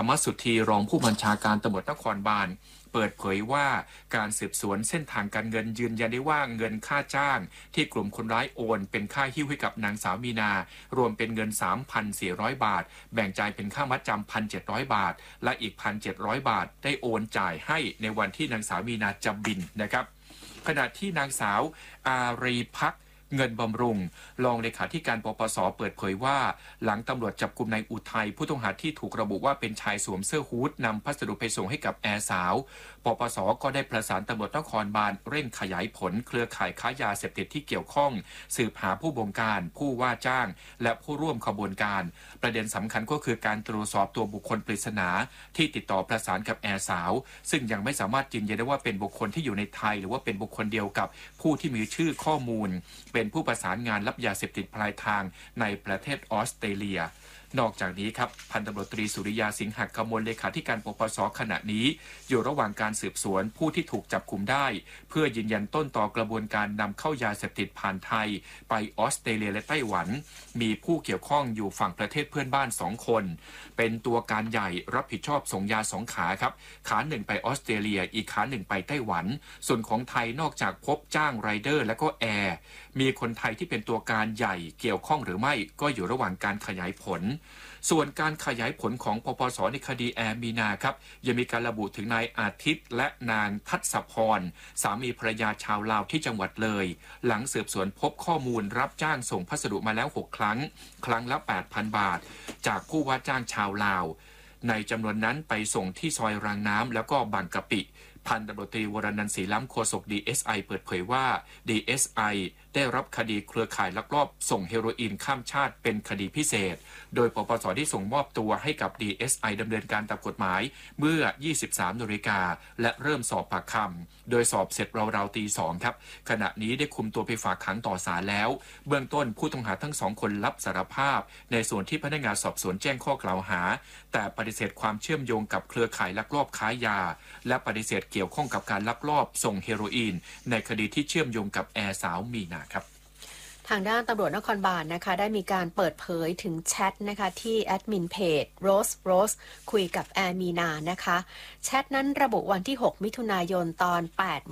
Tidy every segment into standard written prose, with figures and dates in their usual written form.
มสุธีรองผู้บัญชาการตำรวจนครบาลเปิดเผยว่าการสืบสวนเส้นทางการเงินยืนยันได้ว่าเงินค่าจ้างที่กลุ่มคนร้ายโอนเป็นค่าหิ้วให้กับนางสาวมีนารวมเป็นเงิน 3,400 บาทแบ่งจ่ายเป็นค่ามัดจำ 1,700 บาทและอีก 1,700 บาทได้โอนจ่ายให้ในวันที่นางสาวมีนาจะบินนะครับขณะที่นางสาวอารีภักดิ์เงินบำรุงรองเลขาธิการปปสเปิดเผยว่าหลังตำรวจจับกุมนายอุทัยผู้ต้องหาที่ถูกระบุว่าเป็นชายสวมเสื้อฮู้ดนำพัสดุไปส่งให้กับแอร์สาวปปสก็ได้ประสานตำรวจนครบาลเร่งขยายผลเครือข่ายค้ายาเสพติดที่เกี่ยวข้องสืบหาผู้บงการผู้ว่าจ้างและผู้ร่วมขบวนการประเด็นสำคัญก็คือการตรวจสอบตัวบุคคลปริศนาที่ติดต่อประสานกับแอร์สาวซึ่งยังไม่สามารถยืนยันได้ว่าเป็นบุคคลที่อยู่ในไทยหรือว่าเป็นบุคคลเดียวกับผู้ที่มีชื่อข้อมูลเป็นผู้ประสานงานรับยาเสพติดปลายทางในประเทศออสเตรเลียนอกจากนี้ครับพันตำรวจตรีสุริยาสิงหกมลเลขาธิการปปสขณะนี้อยู่ระหว่างการสืบสวนผู้ที่ถูกจับกุมได้เพื่อยืนยันต้นต่อกระบวนการนำเข้ายาเสพติดผ่านไทยไปออสเตรเลียและไต้หวันมีผู้เกี่ยวข้องอยู่ฝั่งประเทศเพื่อนบ้าน2คนเป็นตัวการใหญ่รับผิดชอบส่งยา2ขาครับขาหนึ่งไปออสเตรเลียอีกขาหนึ่งไปไต้หวันส่วนของไทยนอกจากพบจ้างไรเดอร์และก็แอร์มีคนไทยที่เป็นตัวการใหญ่เกี่ยวข้องหรือไม่ก็อยู่ระหว่างการขยายผลส่วนการขยายผลของปปสในคดีแอร์มีนาครับยังมีการระบุถึงนายอาทิตย์และนางทัศพรสามีภรรยาชาวลาวที่จังหวัดเลยหลังสืบสวนพบข้อมูลรับจ้างส่งพัสดุมาแล้ว6ครั้งครั้งละ 8,000 บาทจากผู้ว่าจ้างชาวลาวในจำนวนนั้นไปส่งที่ซอยรางน้ำแล้วก็บางกะปิพันตำรวจตรีวรนันท์ศรีล้ำโฆษก DSI เปิดเผยว่า DSI ได้รับคดีเครือข่ายลักลอบส่งเฮโรอีนข้ามชาติเป็นคดีพิเศษโดยปปสที่ส่งมอบตัวให้กับ DSI ดำเนินการตามกฎหมายเมื่อ 23 นาฬิกาและเริ่มสอบปากคำโดยสอบเสร็จราวๆตี 2ครับขณะนี้ได้คุมตัวไปฝากขังต่อศาลแล้วเบื้องต้นผู้ต้องหาทั้ง2คนรับสารภาพในส่วนที่พนักงานสอบสวนแจ้งข้อกล่าวหาแต่ปฏิเสธความเชื่อมโยงกับเครือข่ายลักลอบค้ายาและปฏิเสธเกี่ยวข้องกับการลักลอบส่งเฮโรอีนในคดีที่เชื่อมโยงกับแอร์สาวมีนาครับทางด้านตำรวจนครบาลนะคะได้มีการเปิดเผยถึงแชทนะคะที่แอดมินเพจโรสคุยกับแอร์มีนานะคะแชทนั้นระบุวันที่6มิถุนายนตอน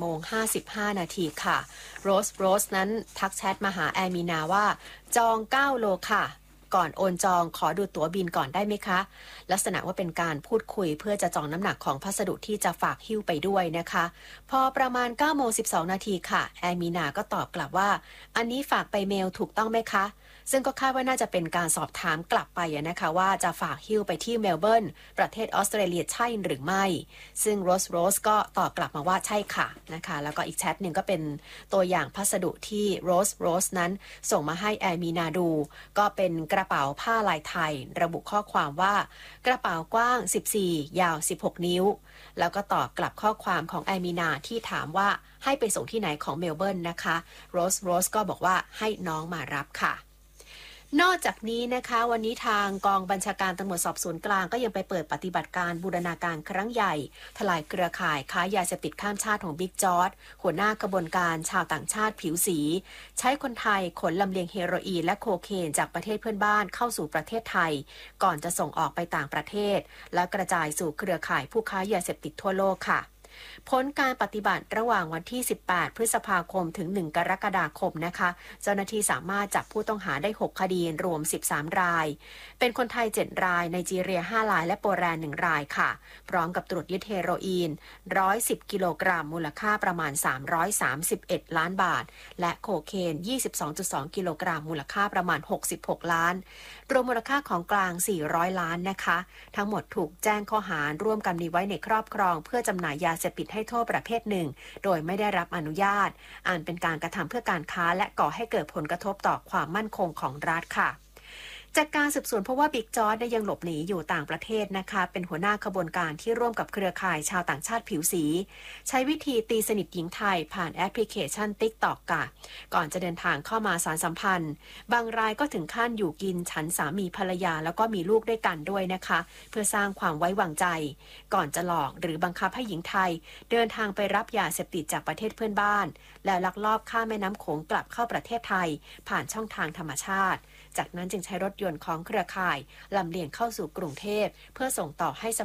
8:55 นาทีค่ะโรสนั้นทักแชทมาหาแอร์มีนาว่าจอง9โลค่ะก่อนโอนจองขอดูตั๋วบินก่อนได้ไหมคะลักษณะว่าเป็นการพูดคุยเพื่อจะจองน้ำหนักของพัสดุที่จะฝากหิ้วไปด้วยนะคะพอประมาณ 9:12 นาทีค่ะแอร์มีนาก็ตอบกลับว่าอันนี้ฝากไปเมลถูกต้องไหมคะซึ่งก็คาดว่าน่าจะเป็นการสอบถามกลับไปนะคะว่าจะฝากหิ้วไปที่เมลเบิร์นประเทศออสเตรเลียใช่หรือไม่ซึ่งโรสก็ตอบกลับมาว่าใช่ค่ะนะคะแล้วก็อีกแชทหนึ่งก็เป็นตัวอย่างพัสดุที่โรสนั้นส่งมาให้แอร์มีนาดูก็เป็นกระเป๋าผ้าลายไทยระบุข้อความว่ากระเป๋ากว้าง14ยาว16นิ้วแล้วก็ตอบกลับข้อความของแอร์มีนาที่ถามว่าให้ไปส่งที่ไหนของเมลเบิร์นนะคะโรสก็บอกว่าให้น้องมารับค่ะนอกจากนี้นะคะวันนี้ทางกองบัญชาการตำรวจสอบสวนกลางก็ยังไปเปิดปฏิบัติการบูรณาการครั้งใหญ่ทลายเครือข่ายค้ายาเสพติดข้ามชาติของบิ๊กจอร์จหัวหน้ากระบวนการชาวต่างชาติผิวสีใช้คนไทยขนลำเลียงเฮโรอีนและโคเคนจากประเทศเพื่อนบ้านเข้าสู่ประเทศไทยก่อนจะส่งออกไปต่างประเทศและกระจายสู่เครือข่ายผู้ค้ายาเสพติดทั่วโลกค่ะผลการปฏิบัติระหว่างวันที่18พฤษภาคมถึง1กรกฎาคมนะคะเจ้าหน้าที่สามารถจับผู้ต้องหาได้6คดีรวม13รายเป็นคนไทย7รายไนจีเรีย5รายและโปแลนด์1รายค่ะพร้อมกับตรวจยึดเฮโรอีน110กิโลกรัมมูลค่าประมาณ331ล้านบาทและโคเคน 22.2 กิโลกรัมมูลค่าประมาณ66ล้านรวมมูลค่าของกลาง400ล้านนะคะทั้งหมดถูกแจ้งข้อหาร่วมกันมีไว้ในครอบครองเพื่อจำหน่ายยาเสพติดให้โทษประเภทหนึ่งโดยไม่ได้รับอนุญาตอันเป็นการกระทำเพื่อการค้าและก่อให้เกิดผลกระทบต่อความมั่นคงของรัฐค่ะจากการสืบสวนเพราะว่าบิ๊กจอร์จยังหลบหนีอยู่ต่างประเทศนะคะเป็นหัวหน้าขบวนการที่ร่วมกับเครือข่ายชาวต่างชาติผิวสีใช้วิธีตีสนิทหญิงไทยผ่านแอปพลิเคชัน TikTok ก่อนจะเดินทางเข้ามาสานสัมพันธ์บางรายก็ถึงขั้นอยู่กินฉันสามีภรรยาแล้วก็มีลูกด้วยกันด้วยนะคะเพื่อสร้างความไว้วางใจก่อนจะหลอกหรือบังคับให้หญิงไทยเดินทางไปรับยาเสพติดจากประเทศเพื่อนบ้านแล้วลักลอบข้ามแม่น้ำโขงกลับเข้าประเทศไทยผ่านช่องทางธรรมชาติจากนั้นจึงใช้รถยนต์ของเครือข่ายลำเลียงเข้าสู่กรุงเทพเพื่อส่งต่อให้